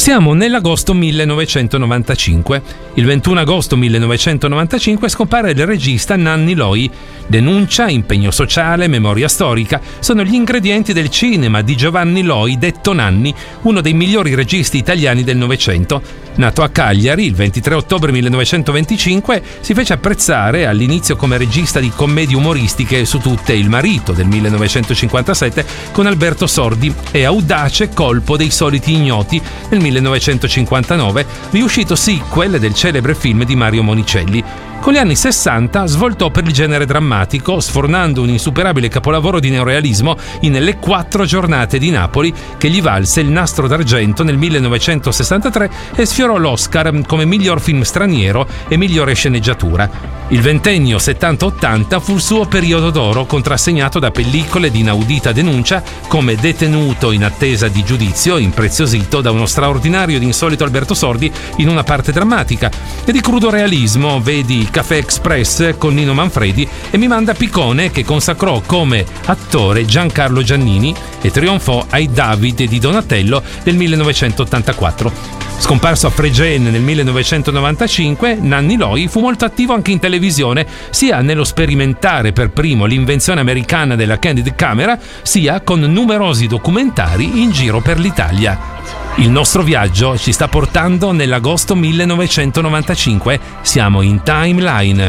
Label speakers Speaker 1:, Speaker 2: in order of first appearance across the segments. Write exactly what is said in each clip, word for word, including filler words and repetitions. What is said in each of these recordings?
Speaker 1: Siamo nell'agosto millenovecentonovantacinque. Il ventuno agosto millenovecentonovantacinque scompare il regista Nanni Loy. Denuncia, impegno sociale, memoria storica sono gli ingredienti del cinema di Giovanni Loy, detto Nanni, uno dei migliori registi italiani del Novecento. Nato a Cagliari il ventitré ottobre millenovecentoventicinque, si fece apprezzare all'inizio come regista di commedie umoristiche su tutte Il marito del millenovecentocinquantasette con Alberto Sordi e Audace colpo dei soliti ignoti nel millenovecentocinquantanove, riuscito sequel del celebre film di Mario Monicelli. Con gli anni sessanta svoltò per il genere drammatico, sfornando un insuperabile capolavoro di neorealismo in Le quattro giornate di Napoli, che gli valse il Nastro d'Argento nel millenovecentosessantatré e sfiorò l'Oscar come miglior film straniero e migliore sceneggiatura. Il ventennio settanta ottanta fu il suo periodo d'oro, contrassegnato da pellicole di inaudita denuncia come Detenuto in attesa di giudizio, impreziosito da uno straordinario ed insolito Alberto Sordi in una parte drammatica, e di crudo realismo, vedi Caffè Express con Nino Manfredi e Mi manda Piccone, che consacrò come attore Giancarlo Giannini e trionfò ai David di Donatello del millenovecentottantaquattro. Scomparso a Fregene nel millenovecentonovantacinque, Nanni Loy fu molto attivo anche in televisione, sia nello sperimentare per primo l'invenzione americana della Candid Camera, sia con numerosi documentari in giro per l'Italia. Il nostro viaggio ci sta portando nell'agosto millenovecentonovantacinque. Siamo in timeline.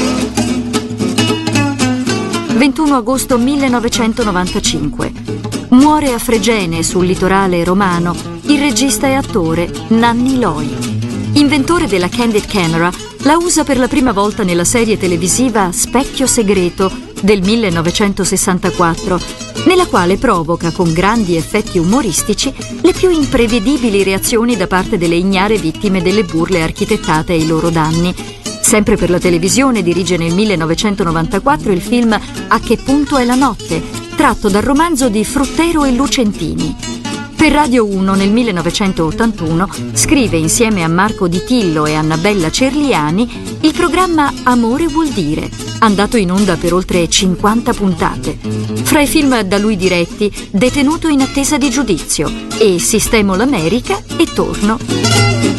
Speaker 2: ventuno agosto millenovecentonovantacinque. Muore a Fregene, sul litorale romano, il regista e attore Nanni Loy. Inventore della Candid Camera, la usa per la prima volta nella serie televisiva Specchio segreto del millenovecentosessantaquattro, nella quale provoca con grandi effetti umoristici le più imprevedibili reazioni da parte delle ignare vittime delle burle architettate ai loro danni. Sempre per la televisione dirige nel millenovecentonovantaquattro il film A che punto è la notte, tratto dal romanzo di Fruttero e Lucentini. Per Radio uno nel millenovecentottantuno scrive insieme a Marco Di Tillo e Annabella Cerliani il programma Amore vuol dire, andato in onda per oltre cinquanta puntate. Fra i film da lui diretti, Detenuto in attesa di giudizio e Sistemo l'America e Torno.